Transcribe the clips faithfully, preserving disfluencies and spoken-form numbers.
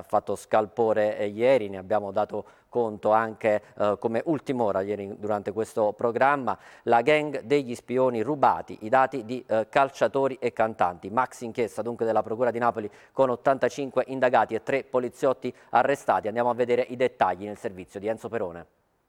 fatto scalpore eh, ieri, ne abbiamo dato conto anche eh, come ultima ora ieri durante questo programma. La gang degli spioni rubati, i dati di eh, calciatori e cantanti. Max inchiesta dunque della Procura di Napoli con ottantacinque indagati e tre poliziotti arrestati. Andiamo a vedere i dettagli nel servizio di Enzo Perone.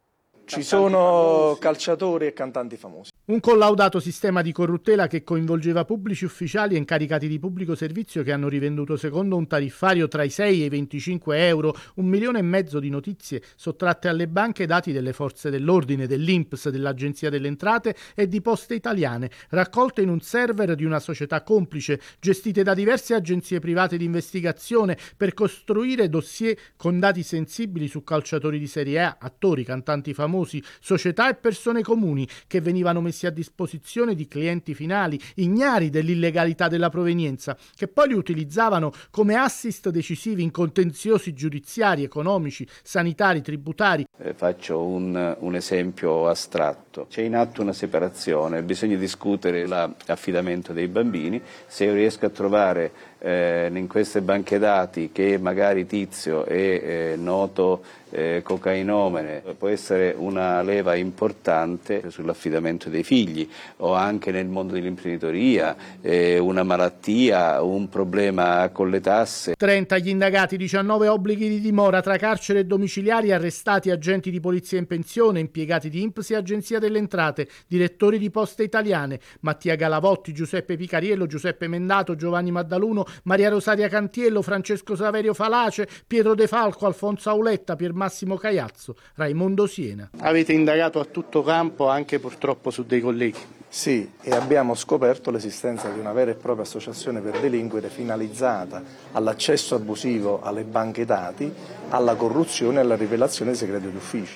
Ci sono calciatori e cantanti famosi. Un collaudato sistema di corruttela che coinvolgeva pubblici ufficiali e incaricati di pubblico servizio che hanno rivenduto secondo un tariffario tra i sei e i venticinque euro un milione e mezzo di notizie sottratte alle banche, dati delle forze dell'ordine, dell'I N P S, dell'Agenzia delle Entrate e di Poste Italiane, raccolte in un server di una società complice gestite da diverse agenzie private di investigazione per costruire dossier con dati sensibili su calciatori di Serie A, attori, cantanti famosi, società e persone comuni che venivano messi a disposizione di clienti finali ignari dell'illegalità della provenienza, che poi li utilizzavano come assist decisivi in contenziosi giudiziari, economici, sanitari, tributari. Eh, faccio un, un esempio astratto. C'è in atto una separazione, bisogna discutere l'affidamento dei bambini. Se io riesco a trovare eh, in queste banche dati che magari Tizio è eh, noto eh, cocainomane, può essere una leva importante sull'affidamento dei figli, o anche nel mondo dell'imprenditoria, eh, una malattia, un problema con le tasse. trenta gli indagati, diciannove obblighi di dimora tra carcere e domiciliari, arrestati agenti di polizia in pensione, impiegati di I N P S e Agenzia delle Entrate, direttori di Poste Italiane, Mattia Galavotti, Giuseppe Picariello, Giuseppe Mendato, Giovanni Maddaluno, Maria Rosaria Cantiello, Francesco Saverio Falace, Pietro De Falco, Alfonso Auletta, Pier Massimo Caiazzo, Raimondo Siena. Avete indagato a tutto campo anche purtroppo su dei colleghi? Sì, e abbiamo scoperto l'esistenza di una vera e propria associazione per delinquere finalizzata all'accesso abusivo alle banche dati, alla corruzione e alla rivelazione di segreti d'ufficio.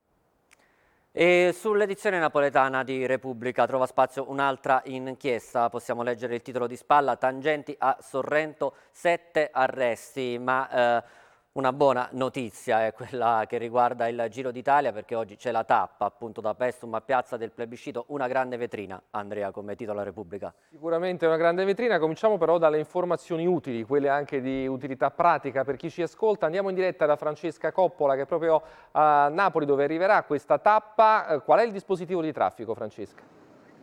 E sull'edizione napoletana di Repubblica trova spazio un'altra inchiesta, possiamo leggere il titolo di spalla: tangenti a Sorrento, sette arresti, ma eh, una buona notizia è quella che riguarda il Giro d'Italia, perché oggi c'è la tappa appunto da Paestum a Piazza del Plebiscito, una grande vetrina, Andrea, come titola Repubblica. Sicuramente una grande vetrina. Cominciamo però dalle informazioni utili, quelle anche di utilità pratica per chi ci ascolta. Andiamo in diretta da Francesca Coppola, che è proprio a Napoli, dove arriverà questa tappa. Qual è il dispositivo di traffico, Francesca?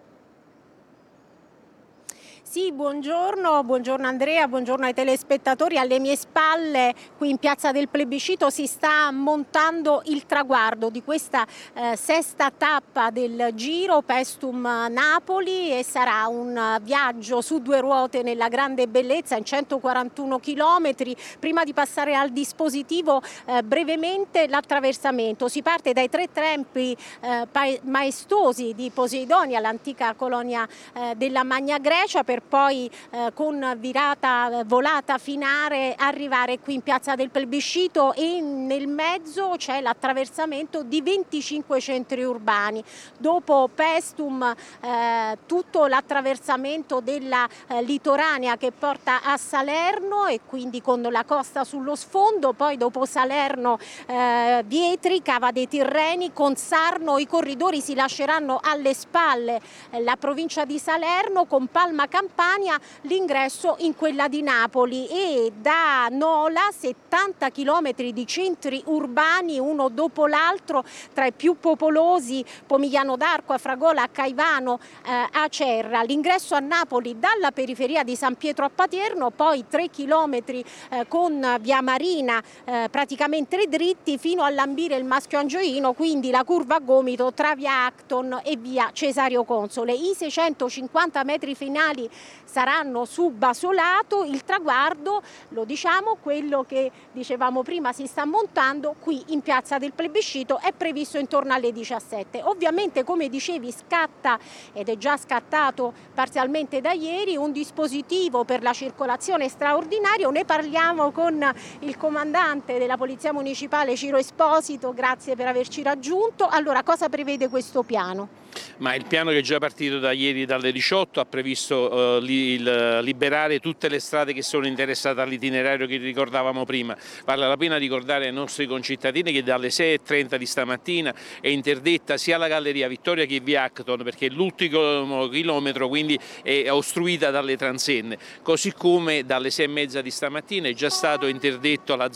Sì, buongiorno, buongiorno Andrea, buongiorno ai telespettatori. Alle mie spalle, qui in Piazza del Plebiscito, si sta montando il traguardo di questa eh, sesta tappa del Giro Paestum Napoli, e sarà un viaggio su due ruote nella grande bellezza in centoquarantuno chilometri. Prima di passare al dispositivo, eh, brevemente l'attraversamento. Si parte dai tre tempi eh, maestosi di Poseidonia, l'antica colonia eh, della Magna Grecia, per poi eh, con virata volata finale arrivare qui in Piazza del Plebiscito, e nel mezzo c'è l'attraversamento di venticinque centri urbani. Dopo Paestum eh, tutto l'attraversamento della eh, litoranea che porta a Salerno, e quindi con la costa sullo sfondo. Poi dopo Salerno eh, Vietri, Cava dei Tirreni, con Sarno i corridori si lasceranno alle spalle eh, la provincia di Salerno, con Palma Campania l'ingresso in quella di Napoli, e da Nola settanta chilometri di centri urbani uno dopo l'altro, tra i più popolosi Pomigliano d'Arco, a Fragola, a Caivano, eh, a Cerra. L'ingresso a Napoli dalla periferia di San Pietro a Paternò, poi tre chilometri eh, con via Marina eh, praticamente dritti fino a lambire il Maschio Angioino, quindi la curva a gomito tra via Acton e via Cesario Console. I seicentocinquanta metri finali saranno su Basolato. Il traguardo, lo diciamo, quello che dicevamo prima si sta montando qui in Piazza del Plebiscito, è previsto intorno alle diciassette. Ovviamente, come dicevi, scatta, ed è già scattato parzialmente da ieri, un dispositivo per la circolazione straordinario. Ne parliamo con il comandante della Polizia Municipale, Ciro Esposito, grazie per averci raggiunto. Allora, cosa prevede questo piano? Ma il piano, che è già partito da ieri dalle diciotto, ha previsto uh, li, il, liberare tutte le strade che sono interessate all'itinerario che ricordavamo prima. Vale la pena ricordare ai nostri concittadini che dalle sei e trenta di stamattina è interdetta sia la Galleria Vittoria che via Acton, perché l'ultimo chilometro quindi è ostruita dalle transenne, così come dalle sei e mezza di stamattina è già stato interdetto la